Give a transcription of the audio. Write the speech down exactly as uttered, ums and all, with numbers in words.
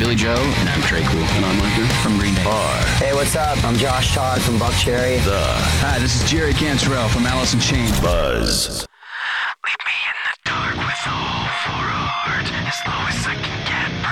Billy Joe. And I'm Trey Cool. And I'm Micah From Green Day. Bar. Hey, what's up? I'm Josh Todd from Buck Cherry. The Hi, this is Jerry Cantrell from Alice in Chains. Buzz. Leave me in the dark with all for a heart as low as I can.